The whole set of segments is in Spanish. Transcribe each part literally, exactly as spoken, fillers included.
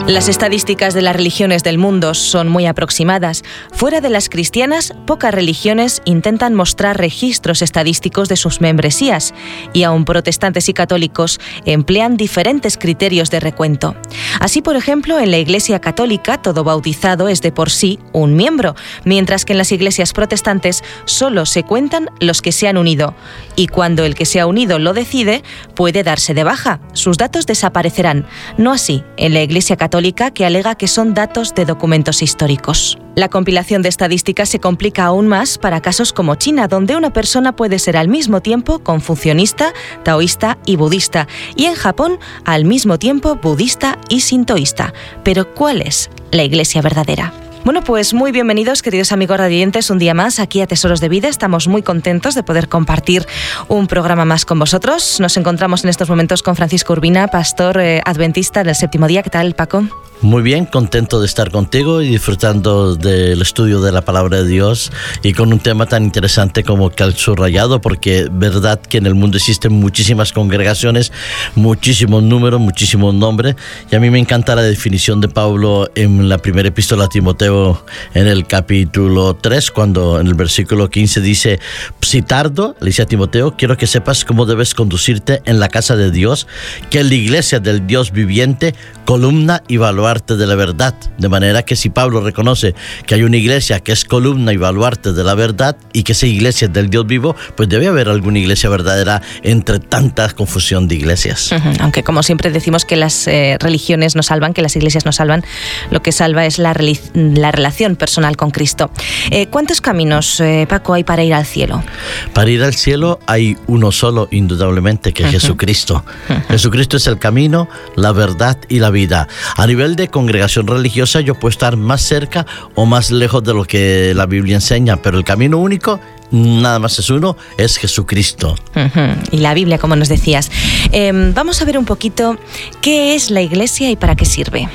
Las estadísticas de las religiones del mundo son muy aproximadas. Fuera de las cristianas, pocas religiones intentan mostrar registros estadísticos de sus membresías, y aun protestantes y católicos emplean diferentes criterios de recuento. Así, por ejemplo, en la Iglesia Católica, todo bautizado es de por sí un miembro, mientras que en las iglesias protestantes solo se cuentan los que se han unido, y cuando el que se ha unido lo decide, puede darse de baja. Sus datos desaparecerán. No así en la Iglesia Católica, que alega que son datos de documentos históricos. La compilación de estadísticas se complica aún más para casos como China, donde una persona puede ser al mismo tiempo confucionista, taoísta y budista, y en Japón al mismo tiempo budista y sintoísta. Pero ¿cuál es la iglesia verdadera? Bueno, pues muy bienvenidos, queridos amigos radiantes, un día más aquí a Tesoros de Vida. Estamos muy contentos de poder compartir un programa más con vosotros. Nos encontramos en estos momentos con Francisco Urbina, pastor eh, adventista del Séptimo Día. ¿Qué tal, Paco? Muy bien, contento de estar contigo y disfrutando del estudio de la Palabra de Dios, y con un tema tan interesante como que el subrayado, porque verdad que en el mundo existen muchísimas congregaciones, muchísimos números, muchísimos nombres, y a mí me encanta la definición de Pablo en la primera epístola a Timoteo, en el capítulo tres, cuando en el versículo quince dice: si tardo, le dice a Timoteo, quiero que sepas cómo debes conducirte en la casa de Dios, que es la iglesia del Dios viviente, columna y baluarte de la verdad. De manera que si Pablo reconoce que hay una iglesia que es columna y baluarte de la verdad, y que esa iglesia es del Dios vivo, pues debe haber alguna iglesia verdadera entre tanta confusión de iglesias. Uh-huh. Aunque, como siempre decimos, que las eh, religiones no salvan, que las iglesias no salvan, lo que salva es la, la relación personal con Cristo. Eh, ¿Cuántos caminos, eh, Paco, hay para ir al cielo? Para ir al cielo hay uno solo, indudablemente, que es uh-huh. Jesucristo. Uh-huh. Jesucristo es el camino, la verdad y la vida. A nivel de congregación religiosa, yo puedo estar más cerca o más lejos de lo que la Biblia enseña, pero el camino único, nada más es uno, es Jesucristo. Uh-huh. Y la Biblia, como nos decías. Eh, vamos a ver un poquito qué es la iglesia y para qué sirve.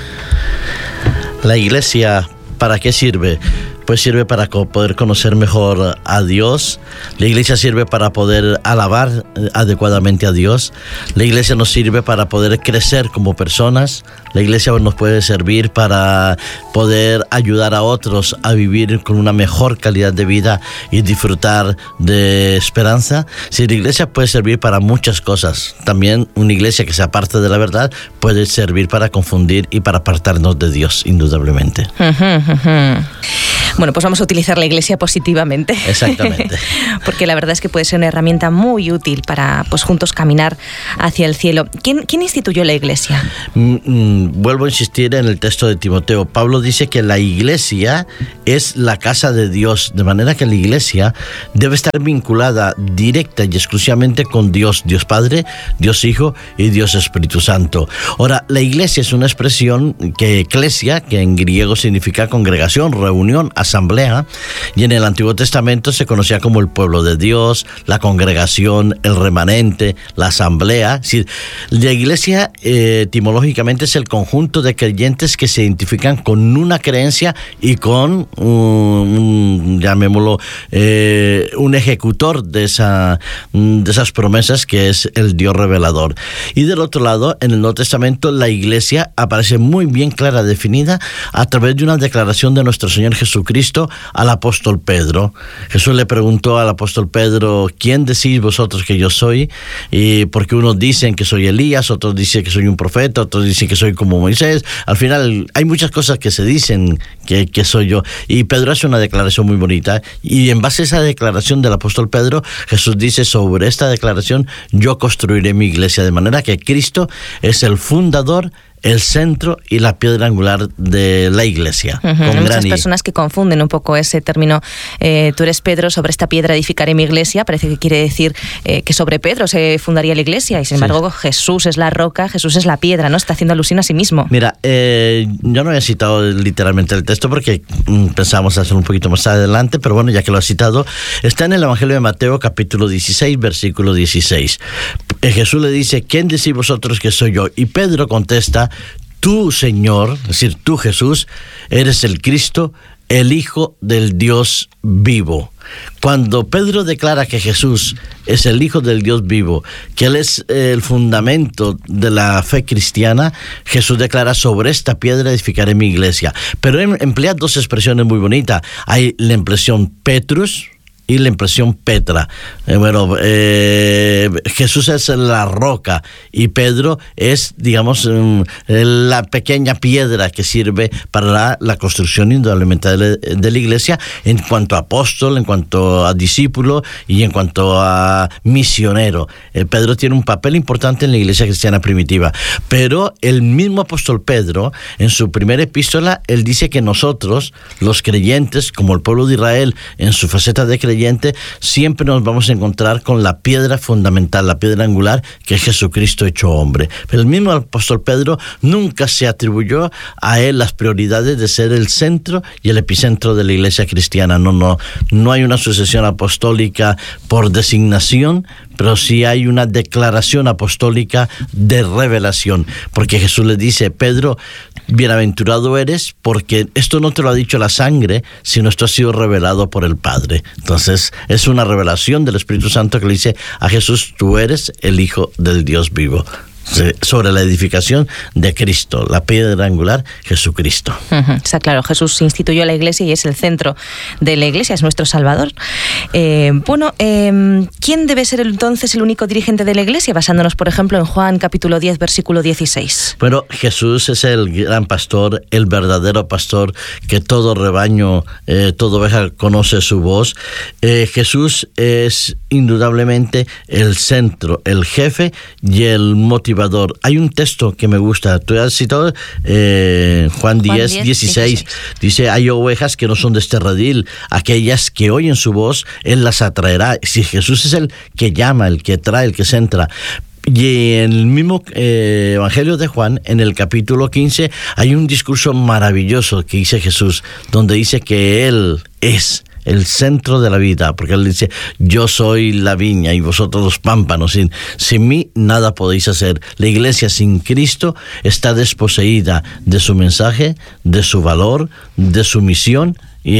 La iglesia, ¿para qué sirve? Pues sirve para poder conocer mejor a Dios. La iglesia sirve para poder alabar adecuadamente a Dios. La iglesia nos sirve para poder crecer como personas. La iglesia nos puede servir para poder ayudar a otros a vivir con una mejor calidad de vida y disfrutar de esperanza. Sí, la iglesia puede servir para muchas cosas. También una iglesia que se aparte de la verdad puede servir para confundir y para apartarnos de Dios, indudablemente. Uh-huh, uh-huh. Bueno, pues vamos a utilizar la iglesia positivamente. Exactamente. Porque la verdad es que puede ser una herramienta muy útil para, pues, juntos caminar hacia el cielo. ¿Quién, quién instituyó la iglesia? Mm, mm, vuelvo a insistir en el texto de Timoteo. Pablo dice que la iglesia es la casa de Dios, de manera que la iglesia debe estar vinculada directa y exclusivamente con Dios, Dios Padre, Dios Hijo y Dios Espíritu Santo. Ahora, la iglesia es una expresión que eclesia, que en griego significa congregación, reunión, asamblea, y en el Antiguo Testamento se conocía como el pueblo de Dios, la congregación, el remanente, la asamblea. Es decir, la iglesia eh, etimológicamente es el conjunto de creyentes que se identifican con una creencia y con un, un llamémoslo, eh, un ejecutor de, esa, de esas promesas, que es el Dios revelador. Y del otro lado, en el Nuevo Testamento, la iglesia aparece muy bien clara, definida a través de una declaración de nuestro Señor Jesucristo al apóstol Pedro. Jesús le preguntó al apóstol Pedro: ¿quién decís vosotros que yo soy? Y porque unos dicen que soy Elías, otros dicen que soy un profeta, otros dicen que soy como Moisés. Al final hay muchas cosas que se dicen que, que soy yo. Y Pedro hace una declaración muy bonita, y en base a esa declaración del apóstol Pedro, Jesús dice: sobre esta declaración yo construiré mi iglesia. De manera que Cristo es el fundador, el centro y la piedra angular de la iglesia. Uh-huh. Con Hay muchas gran personas que confunden un poco ese término. Eh, tú eres Pedro, sobre esta piedra edificaré mi iglesia. Parece que quiere decir eh, que sobre Pedro se fundaría la iglesia, y sin sí. embargo Jesús es la roca, Jesús es la piedra, ¿no? Está haciendo alusión a sí mismo. Mira, eh, yo no había citado literalmente el texto porque mm, pensábamos hacer un poquito más adelante, pero bueno, ya que lo has citado, está en el Evangelio de Mateo, capítulo dieciséis, versículo dieciséis. Eh, Jesús le dice: ¿quién decís vosotros que soy yo? Y Pedro contesta: tú, Señor, es decir, tú, Jesús, eres el Cristo, el Hijo del Dios vivo. Cuando Pedro declara que Jesús es el Hijo del Dios vivo, que Él es el fundamento de la fe cristiana, Jesús declara: sobre esta piedra edificaré mi iglesia. Pero Él emplea dos expresiones muy bonitas. Hay la impresión Petrus y la impresión Petra. Eh, bueno, eh, Jesús es la roca y Pedro es, digamos, um, la pequeña piedra que sirve para la, la construcción indudablemente de la, de la iglesia, en cuanto a apóstol, en cuanto a discípulo y en cuanto a misionero. Eh, Pedro tiene un papel importante en la iglesia cristiana primitiva, pero el mismo apóstol Pedro, en su primera epístola, él dice que nosotros, los creyentes, como el pueblo de Israel, en su faceta de creyente, siempre nos vamos a encontrar con la piedra fundamental, la piedra angular, que es Jesucristo hecho hombre. Pero el mismo apóstol Pedro nunca se atribuyó a él las prioridades de ser el centro y el epicentro de la iglesia cristiana. No, no, no hay una sucesión apostólica por designación, pero sí hay una declaración apostólica de revelación, porque Jesús le dice: Pedro, bienaventurado eres, porque esto no te lo ha dicho la sangre, sino esto ha sido revelado por el Padre. Entonces es una revelación del Espíritu Santo que le dice a Jesús: tú eres el Hijo del Dios vivo. Sobre la edificación de Cristo, la piedra angular, Jesucristo. Uh-huh. Está claro, Jesús instituyó la iglesia y es el centro de la iglesia, es nuestro Salvador. Eh, bueno, eh, ¿quién debe ser entonces el único dirigente de la iglesia? Basándonos, por ejemplo, en Juan capítulo diez, versículo dieciséis. Bueno, Jesús es el gran pastor, el verdadero pastor, que todo rebaño, eh, toda oveja conoce su voz. Eh, Jesús es indudablemente el centro, el jefe y el motivador. Hay un texto que me gusta, tú has citado eh, Juan diez, dieciséis, dice: hay ovejas que no son de este redil, aquellas que oyen su voz, Él las atraerá. Si Jesús es el que llama, el que trae, el que centra. Y en el mismo eh, Evangelio de Juan, en el capítulo quince, hay un discurso maravilloso que dice Jesús, donde dice que Él es el centro de la vida, porque Él dice: yo soy la viña y vosotros los pámpanos, sin, sin mí nada podéis hacer. La iglesia sin Cristo está desposeída de su mensaje, de su valor, de su misión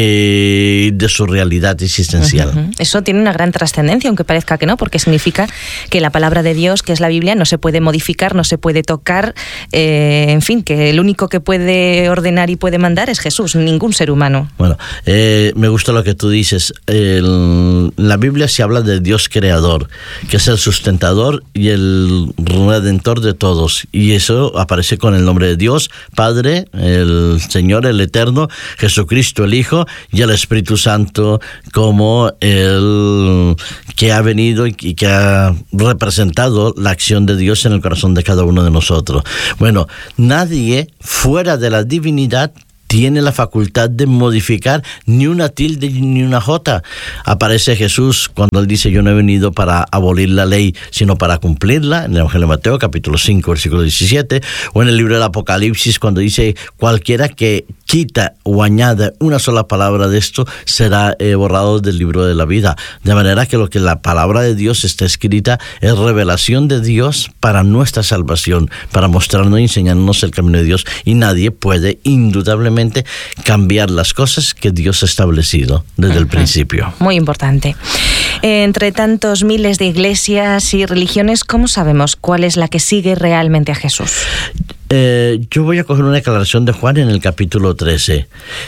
y de su realidad existencial. Uh-huh. Eso tiene una gran trascendencia, aunque parezca que no, porque significa que la palabra de Dios, que es la Biblia, no se puede modificar, no se puede tocar, eh, en fin, que el único que puede ordenar y puede mandar es Jesús, ningún ser humano. Bueno, eh, me gusta lo que tú dices. El, la Biblia se habla de Dios creador, que es el sustentador y el redentor de todos, y eso aparece con el nombre de Dios, Padre, el Señor, el Eterno, Jesucristo, el Hijo, y el Espíritu Santo como el que ha venido y que ha representado la acción de Dios en el corazón de cada uno de nosotros. Bueno, nadie fuera de la divinidad tiene la facultad de modificar ni una tilde ni una jota. Aparece Jesús cuando Él dice: yo no he venido para abolir la ley, sino para cumplirla, en el Evangelio de Mateo, capítulo cinco, versículo diecisiete, o en el libro del Apocalipsis, cuando dice: cualquiera que quita o añade una sola palabra de esto será eh, borrado del libro de la vida. De manera que lo que la palabra de Dios está escrita es revelación de Dios para nuestra salvación, para mostrarnos y enseñarnos el camino de Dios, y nadie puede indudablemente cambiar las cosas que Dios ha establecido desde uh-huh. el principio. Muy importante. Entre tantos miles de iglesias y religiones, ¿cómo sabemos cuál es la que sigue realmente a Jesús? Eh, yo voy a coger una declaración de Juan en el capítulo trece,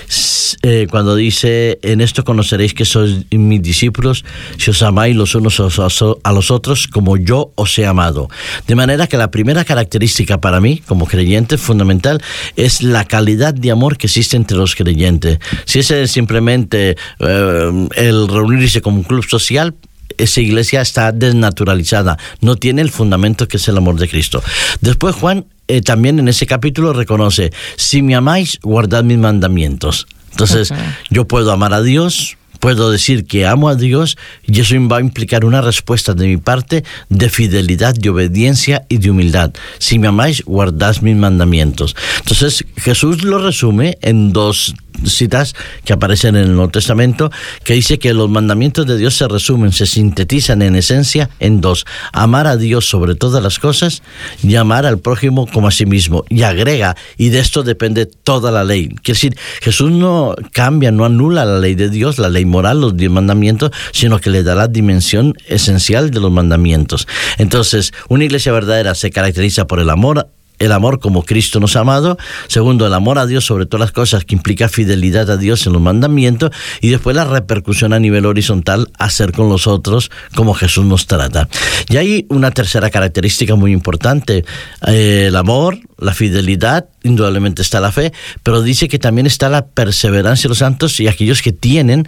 eh, cuando dice: en esto conoceréis que sois mis discípulos, si os amáis los unos a los otros como yo os he amado. De manera que la primera característica para mí, como creyente, fundamental, es la calidad de amor que existe entre los creyentes. Si ese es simplemente eh, el reunirse como un club social, esa iglesia está desnaturalizada, no tiene el fundamento que es el amor de Cristo. Después Juan eh, también en ese capítulo reconoce: si me amáis, guardad mis mandamientos. Entonces, uh-huh. yo puedo amar a Dios, puedo decir que amo a Dios, y eso va a implicar una respuesta de mi parte de fidelidad, de obediencia y de humildad. Si me amáis, guardad mis mandamientos. Entonces, Jesús lo resume en dos citas que aparecen en el Nuevo Testamento, que dice que los mandamientos de Dios se resumen, se sintetizan en esencia en dos: amar a Dios sobre todas las cosas y amar al prójimo como a sí mismo. Y agrega, y de esto depende toda la ley. Quiere decir, Jesús no cambia, no anula la ley de Dios, la ley moral, los diez mandamientos, sino que le da la dimensión esencial de los mandamientos. Entonces, una iglesia verdadera se caracteriza por el amor, el amor como Cristo nos ha amado. Segundo, el amor a Dios sobre todas las cosas, que implica fidelidad a Dios en los mandamientos. Y después la repercusión a nivel horizontal, hacer con los otros como Jesús nos trata. Y hay una tercera característica muy importante: eh, el amor, la fidelidad, indudablemente está la fe, pero dice que también está la perseverancia de los santos y aquellos que tienen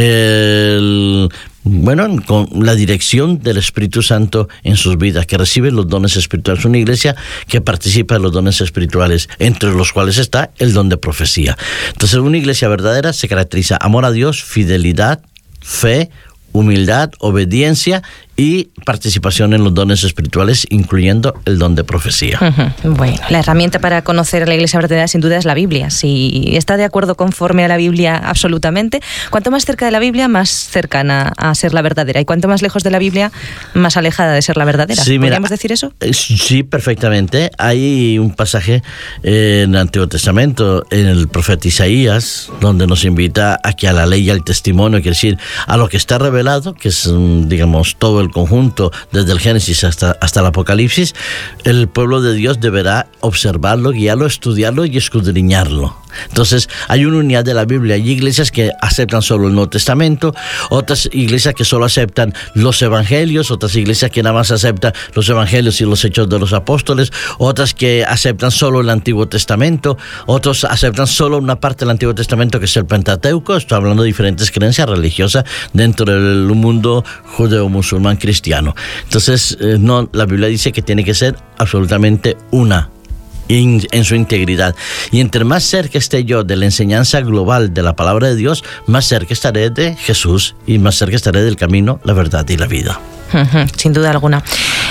eh, el... bueno, con la dirección del Espíritu Santo en sus vidas, que reciben los dones espirituales. Una iglesia que participa en los dones espirituales, entre los cuales está el don de profecía. Entonces, una iglesia verdadera se caracteriza amor a Dios, fidelidad, fe, humildad, obediencia y participación en los dones espirituales, incluyendo el don de profecía. Uh-huh. Bueno, la herramienta para conocer a la iglesia verdadera sin duda es la Biblia. Si está de acuerdo conforme a la Biblia, absolutamente. Cuanto más cerca de la Biblia, más cercana a ser la verdadera. Y cuanto más lejos de la Biblia, más alejada de ser la verdadera. Sí, ¿podríamos mira, decir eso? Sí, perfectamente. Hay un pasaje en el Antiguo Testamento, en el profeta Isaías, donde nos invita a que a la ley y al testimonio, quiere decir, a lo que está revelado, que es, digamos, todo el conjunto, desde el Génesis hasta, hasta el Apocalipsis, el pueblo de Dios deberá observarlo, guiarlo, estudiarlo y escudriñarlo. Entonces, hay una unidad de la Biblia. Hay iglesias que aceptan solo el Nuevo Testamento, otras iglesias que solo aceptan los evangelios, otras iglesias que nada más aceptan los evangelios y los hechos de los apóstoles, otras que aceptan solo el Antiguo Testamento, otros aceptan solo una parte del Antiguo Testamento, que es el Pentateuco. Estoy hablando de diferentes creencias religiosas dentro del mundo judeo-musulmán cristiano. Entonces, eh, no, la Biblia dice que tiene que ser absolutamente una En, en su integridad. Y entre más cerca esté yo de la enseñanza global de la palabra de Dios, más cerca estaré de Jesús y más cerca estaré del camino, la verdad y la vida. Uh-huh, sin duda alguna.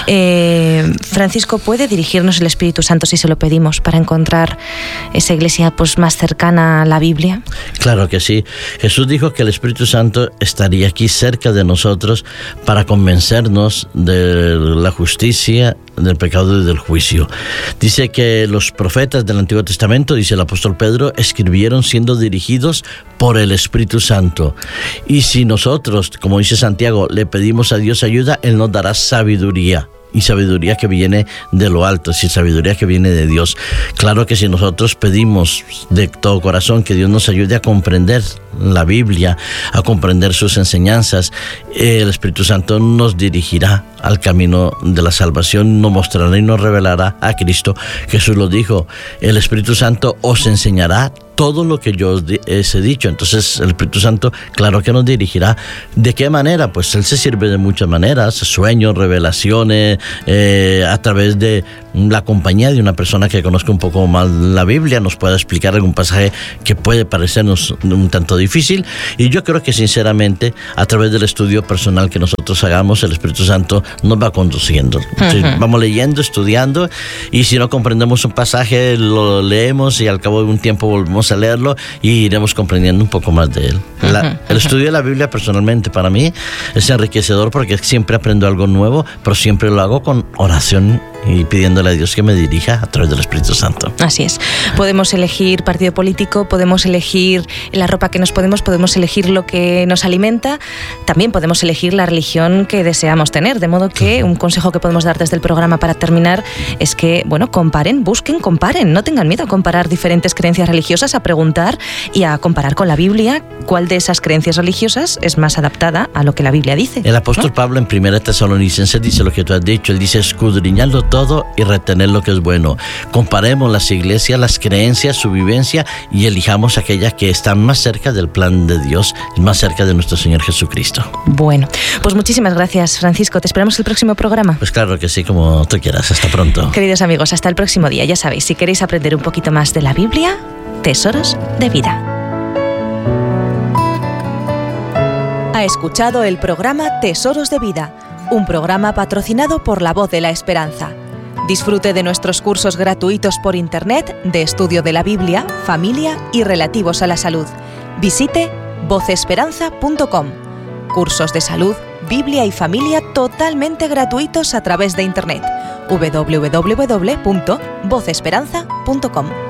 Eh, Francisco, ¿puede dirigirnos el Espíritu Santo si se lo pedimos para encontrar esa iglesia pues más cercana a la Biblia? Claro que sí. Jesús dijo que el Espíritu Santo estaría aquí cerca de nosotros para convencernos de la justicia, del pecado y del juicio. Dice que los profetas del Antiguo Testamento, dice el apóstol Pedro, escribieron siendo dirigidos por el Espíritu Santo. Y si nosotros, como dice Santiago, le pedimos a Dios ayuda, Él nos dará sabiduría. Y sabiduría que viene de lo alto, es decir, sabiduría que viene de Dios. Claro que si nosotros pedimos de todo corazón que Dios nos ayude a comprender la Biblia, a comprender sus enseñanzas, el Espíritu Santo nos dirigirá al camino de la salvación, nos mostrará y nos revelará a Cristo. Jesús lo dijo, el Espíritu Santo os enseñará todo lo que yo os he dicho. Entonces el Espíritu Santo, claro que nos dirigirá. ¿De qué manera? Pues Él se sirve de muchas maneras, sueños, revelaciones, eh, a través de la compañía de una persona que conozca un poco más la Biblia, nos pueda explicar algún pasaje que puede parecernos un tanto difícil. Y yo creo que sinceramente, a través del estudio personal que nosotros hagamos, el Espíritu Santo nos va conduciendo. Uh-huh. Sí, vamos leyendo, estudiando, y si no comprendemos un pasaje, lo leemos y al cabo de un tiempo volvemos a leerlo y iremos comprendiendo un poco más de él. La, uh-huh, el estudio de la Biblia personalmente para mí es enriquecedor porque siempre aprendo algo nuevo, pero siempre lo hago con oración y pidiéndole a Dios que me dirija a través del Espíritu Santo. Así es. Podemos elegir partido político, podemos elegir la ropa que nos ponemos, podemos elegir lo que nos alimenta, también podemos elegir la religión que deseamos tener, de modo que un consejo que podemos dar desde el programa para terminar es que, bueno, comparen, busquen, comparen, no tengan miedo a comparar diferentes creencias religiosas, a preguntar y a comparar con la Biblia cuál de esas creencias religiosas es más adaptada a lo que la Biblia dice. El apóstol, ¿no?, Pablo en primera Tesalonicenses dice lo que tú has dicho, él dice escudriñarlo todo y retener lo que es bueno. Comparemos las iglesias, las creencias, su vivencia y elijamos aquellas que están más cerca del plan de Dios, más cerca de nuestro Señor Jesucristo. Bueno, pues muchísimas gracias, Francisco. Te esperamos el próximo programa. Pues claro que sí, como tú quieras. Hasta pronto. Queridos amigos, hasta el próximo día. Ya sabéis, si queréis aprender un poquito más de la Biblia, Tesoros de Vida. Ha escuchado el programa Tesoros de Vida, un programa patrocinado por La Voz de la Esperanza. Disfrute de nuestros cursos gratuitos por Internet de estudio de la Biblia, familia y relativos a la salud. Visite voz esperanza punto com. Cursos de salud, Biblia y familia totalmente gratuitos a través de Internet. doble u doble u doble u punto voz esperanza punto com.